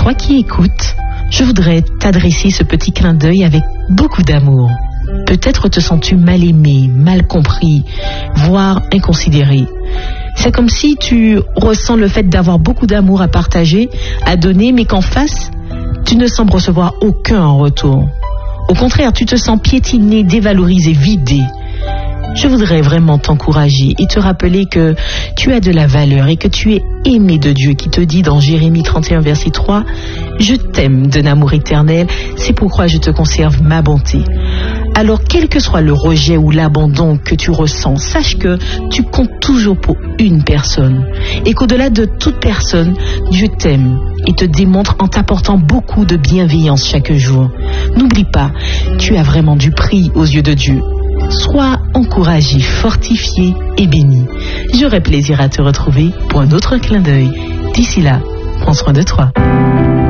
toi qui écoutes, je voudrais t'adresser ce petit clin d'œil avec beaucoup d'amour. Peut-être te sens-tu mal aimé, mal compris, voire inconsidéré. C'est comme si tu ressens le fait d'avoir beaucoup d'amour à partager, à donner, mais qu'en face, tu ne sembles recevoir aucun en retour. Au contraire, tu te sens piétiné, dévalorisé, vidé. Je voudrais vraiment t'encourager et te rappeler que tu as de la valeur et que tu es aimé de Dieu, qui te dit dans Jérémie 31 verset 3 « Je t'aime d'un amour éternel, c'est pourquoi je te conserve ma bonté ». Alors quel que soit le rejet ou l'abandon que tu ressens, sache que tu comptes toujours pour une personne et qu'au-delà de toute personne, Dieu t'aime et te démontre en t'apportant beaucoup de bienveillance chaque jour. N'oublie pas, tu as vraiment du prix aux yeux de Dieu. Sois encouragé, fortifié et béni. J'aurai plaisir à te retrouver pour un autre clin d'œil. D'ici là, prends soin de toi.